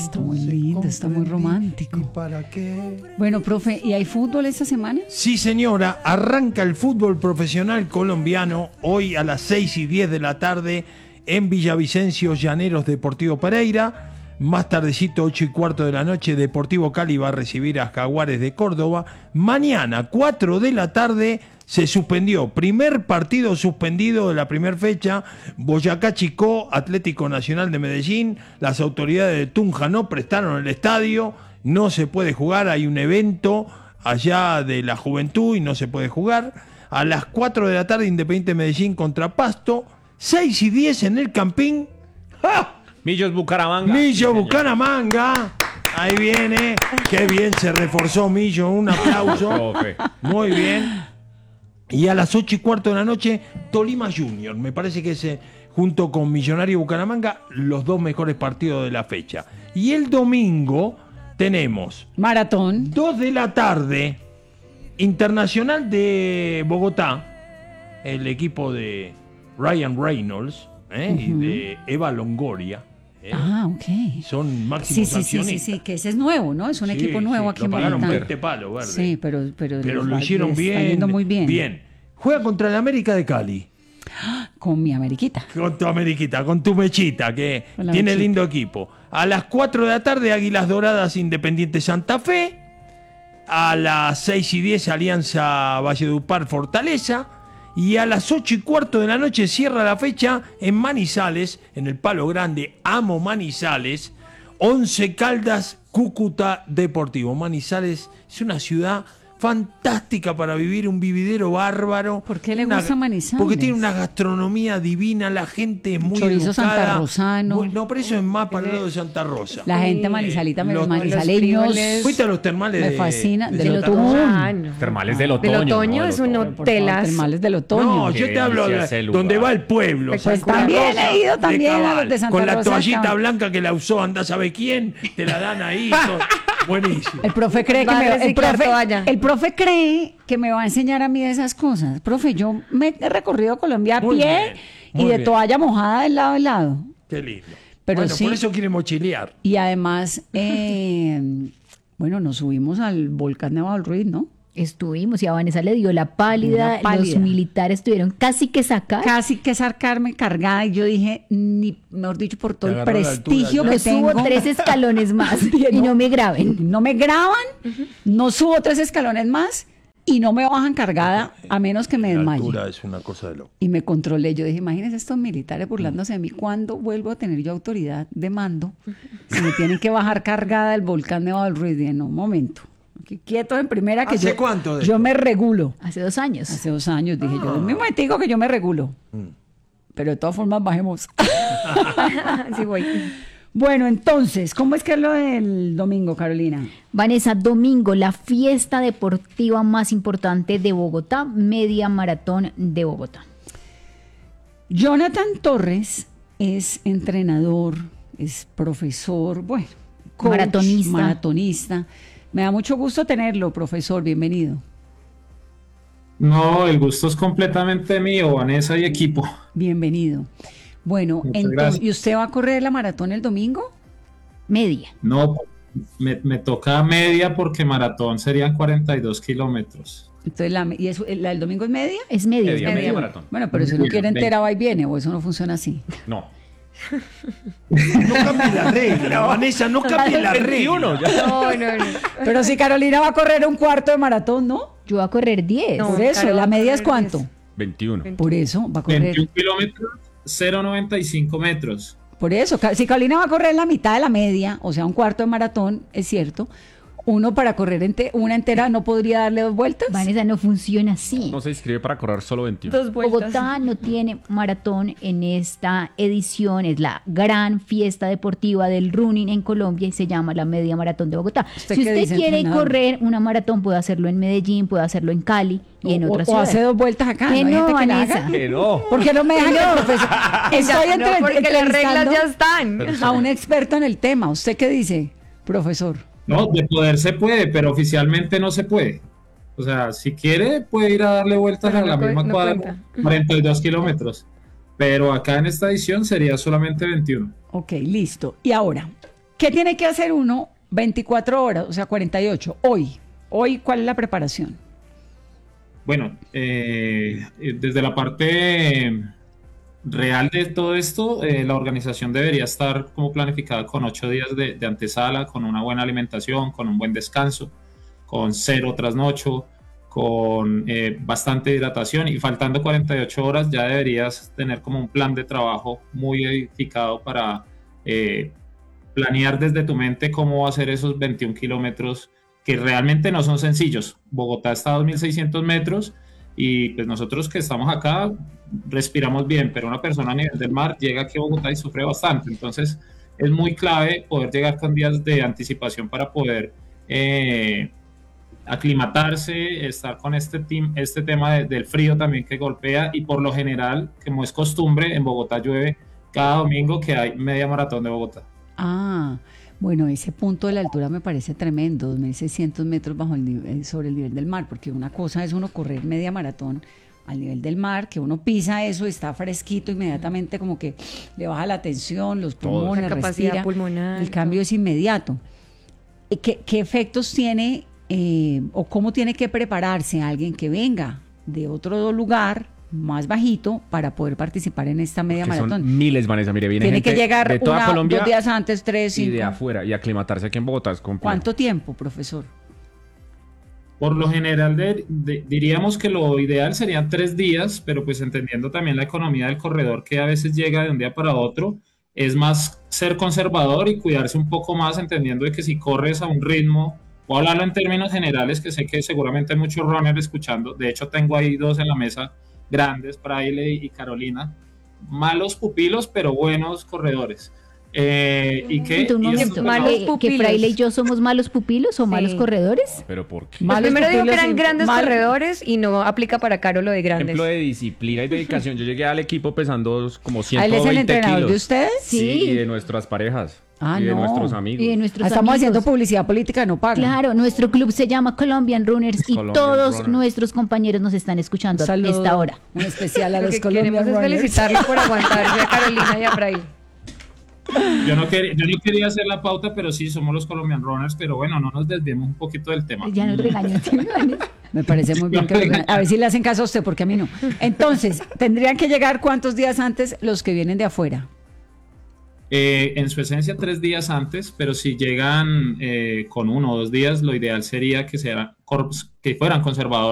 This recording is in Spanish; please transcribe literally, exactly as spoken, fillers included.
Está muy lindo, está muy romántico. ¿Y para qué? Bueno, profe, ¿y hay fútbol esta semana? Sí, señora, arranca el fútbol profesional colombiano hoy a las seis y diez de la tarde en Villavicencio, Llaneros Deportivo Pereira. Más tardecito, ocho y cuarto de la noche, Deportivo Cali va a recibir a Jaguares de Córdoba. Mañana, cuatro de la tarde, se suspendió. Primer partido suspendido de la primera fecha. Boyacá Chicó, Atlético Nacional de Medellín. Las autoridades de Tunja no prestaron el estadio. No se puede jugar. Hay un evento allá de la juventud y no se puede jugar. A las cuatro de la tarde, Independiente Medellín contra Pasto. seis y diez en el Campín. ¡Ja! Millos Bucaramanga. Millo Bucaramanga. Ahí viene. Qué bien se reforzó Millo. Un aplauso. Muy bien. Y a las ocho y cuarto de la noche, Tolima Junior. Me parece que es, eh, junto con Millonario Bucaramanga, los dos mejores partidos de la fecha. Y el domingo tenemos Maratón. dos de la tarde, Internacional de Bogotá, el equipo de Ryan Reynolds ¿eh? uh-huh. y de Eva Longoria. ¿eh? Ah, ok. Son máximos sí, sí, accionistas. Sí, sí, sí, que ese es nuevo, ¿no? Es un sí, equipo nuevo sí, aquí lo en pagaron Bogotá. veinte palos, verde. Sí, pero, pero, pero lo va, hicieron bien. Está yendo muy bien. Bien. Juega contra el América de Cali. Con mi Ameriquita. Con tu Ameriquita, con tu Mechita, que tiene mechita. Lindo equipo. A las cuatro de la tarde, Águilas Doradas, Independiente Santa Fe. A las seis y diez, Alianza Valledupar, Fortaleza. Y a las ocho y cuarto de la noche cierra la fecha en Manizales, en el Palo Grande. Amo Manizales. Once Caldas, Cúcuta Deportivo. Manizales es una ciudad fantástica para vivir, un vividero bárbaro. ¿Por qué le una, gusta Manizales? Porque tiene una gastronomía divina, la gente es muy Chorizo educada. santarrosano. Muy, no, pero eso es más para el lado de Santa Rosa. La gente manizalita, los, los manizaleños. Fuiste a los termales me de fascina, de, de de del Santa otoño. Rosa? no. Termales del otoño. Del otoño no, es del un otoño. hotelas. Termales del otoño. No, yo te hablo de donde va el pueblo. Pues Santa también Rosa, he ido también de a los de Santa Con la Rosa, toallita acá. blanca que la usó, anda sabe quién, te la dan ahí. Son, buenísimo. El profe cree que Va a me, el reciclar profe, toalla. el profe cree que me va a enseñar a mí de esas cosas. Profe, yo me he recorrido Colombia a Muy pie bien, y muy de bien. toalla mojada de lado a lado. Qué lindo. Pero bueno, sí. por eso quiere mochilear. Y además, eh, bueno, nos subimos al volcán de Ruiz, ¿no? Estuvimos y a Vanessa le dio la pálida, Una pálida. los militares tuvieron casi que sacar. Casi que sacarme cargada y yo dije, ni, mejor dicho, por todo Te el agarró la prestigio altura, que No subo tengo. tres escalones más Bien, y no. no me graben. No me graban, no subo tres escalones más y no me bajan cargada a menos que me La desmaye. altura es una cosa de loco. Y me controlé. Yo dije, imagínense estos militares burlándose de mí. ¿Cuándo vuelvo a tener yo autoridad de mando? Si me tienen que bajar cargada del volcán de Ruiz. Dije, no, un momento. Aquí quietos en primera que ¿Hace yo, cuánto de yo esto? me regulo. Hace dos años. Hace dos años dije Ah. yo, un momentico que yo me regulo. Pero de todas formas bajemos. Sí, voy. Bueno, entonces, ¿cómo es que es lo del domingo, Carolina? Vanessa, domingo, la fiesta deportiva más importante de Bogotá, Media Maratón de Bogotá. Jonathan Torres es entrenador, es profesor, bueno, coach, Maratonista. maratonista. Me da mucho gusto tenerlo, profesor, bienvenido. No, el gusto es completamente mío, Vanessa y equipo. Bienvenido. Bueno, Muchas entonces, gracias. ¿y usted va a correr la maratón el domingo? Media. No, me, me toca media porque maratón serían cuarenta y dos kilómetros. Entonces, la, ¿y eso, la del domingo es media? Es media. Media, es media media. maratón. Bueno, pero si uno Bien, quiere bien. entera va y viene, o eso no funciona así. No. No cambie la regla, Vanessa, no cambie la regla. No, no, no. Pero si Carolina va a correr un cuarto de maratón, ¿no? Yo voy a correr diez. No. Por eso, Caro, ¿la va a media es correr cuánto? diez. veintiuno. Por eso, va a correr. veintiún kilómetros, cero coma noventa y cinco metros. Por eso, ca- si Carolina va a correr la mitad de la media, o sea, un cuarto de maratón, es cierto, uno para correr ente- una entera no podría darle dos vueltas. Vanessa, no funciona así. No se inscribe para correr solo veintiuno. Dos vueltas. Bogotá no tiene maratón en esta edición, es la gran fiesta deportiva del running en Colombia y se llama la Media Maratón de Bogotá. ¿Usted Si qué usted dice, quiere entrenador? correr una maratón, puede hacerlo en Medellín, puede hacerlo en Cali y en o, otras o ciudades. hace dos vueltas acá. Que ¿no hay no, gente que la Vanessa. haga? Que no. ¿Por qué no me dejan que el profesor? Estoy Ya, entre- no, porque las reglas entrevistando ya están. a un experto en el tema. ¿Usted qué dice, profesor? No, de poder se puede, pero oficialmente no se puede. O sea, si quiere, puede ir a darle vueltas Pero a la no misma cu- no cuadra, cuenta. cuarenta y dos kilómetros. Pero acá en esta edición sería solamente veintiuno. Ok, listo. Y ahora, ¿Qué tiene que hacer uno veinticuatro horas, o sea, cuarenta y ocho, hoy? Hoy, ¿cuál es la preparación? Bueno, eh, desde la parte real de todo esto, eh, la organización debería estar como planificada con ocho días de, de antesala, con una buena alimentación, con un buen descanso, con cero trasnocho, con eh, bastante hidratación, y faltando cuarenta y ocho horas ya deberías tener como un plan de trabajo muy edificado para eh, planear desde tu mente cómo hacer esos veintiún kilómetros que realmente no son sencillos. Bogotá está a dos mil seiscientos metros y pues nosotros que estamos acá respiramos bien, pero una persona a nivel del mar llega aquí a Bogotá y sufre bastante. Entonces es muy clave poder llegar con días de anticipación para poder eh, aclimatarse, estar con este, team, este tema de, del frío también que golpea, y por lo general, como es costumbre, en Bogotá llueve cada domingo que hay media maratón de Bogotá. Ah, bueno, ese punto de la altura me parece tremendo, dos mil seiscientos metros bajo el nivel, sobre el nivel del mar, porque una cosa es uno correr media maratón al nivel del mar, que uno pisa eso y está fresquito, inmediatamente como que le baja la tensión, los pulmones, La capacidad respira, pulmonar, el cambio todo. es inmediato. ¿Qué, qué efectos tiene eh, o cómo tiene que prepararse alguien que venga de otro lugar más bajito para poder participar en esta media Que maratón? son miles, Vanessa. Mire, viene Tiene gente que llegar de toda una, Colombia dos días antes, tres, y cinco. de afuera, y aclimatarse aquí en Bogotá es complejo. ¿Cuánto tiempo, profesor? Por lo general de, de, diríamos que lo ideal serían tres días, pero pues entendiendo también la economía del corredor, que a veces llega de un día para otro, es más ser conservador y cuidarse un poco más, entendiendo de que si corres a un ritmo, voy a hablarlo en términos generales, que sé que seguramente hay muchos runners escuchando. De hecho tengo ahí dos en la mesa grandes, Fraile y Carolina, malos pupilos pero buenos corredores. Eh, y que, Un y momento, esto- malos ¿que- ¿que pupilos. Fraile y yo somos malos pupilos o Sí. malos corredores? Pero ¿por qué? Pues Malos primero dijo que pupilos eran y- grandes mal- corredores y no aplica para Caro lo de grandes. Ejemplo de disciplina y dedicación. Yo llegué al equipo pesando como ¿Ah, ciento él veinte es el entrenador kilos. de ustedes? Sí, Sí. y de nuestras parejas. Ah, y de no. nuestros amigos. Y de nuestros Ah, estamos amigos. haciendo publicidad política, no paga. Claro, nuestro club se llama Colombian Runners y Colombian todos Runners. nuestros compañeros nos están escuchando a esta hora. Un especial a Lo los que queremos Colombian es Runners. felicitarlos por aguantarse a Carolina y a Fraile. Yo no, quería, yo no quería hacer la pauta, pero sí, somos los Colombian Runners, pero bueno, no nos desviemos un poquito del tema. Ya nos regañó. Me parece muy bien que lo digan. A ver si le hacen caso a usted, porque a mí no. Entonces, ¿tendrían que llegar cuántos días antes los que vienen de afuera? Eh, en su esencia tres días antes, pero si llegan eh, con uno o dos días, lo ideal sería que, sea, que fueran conservadores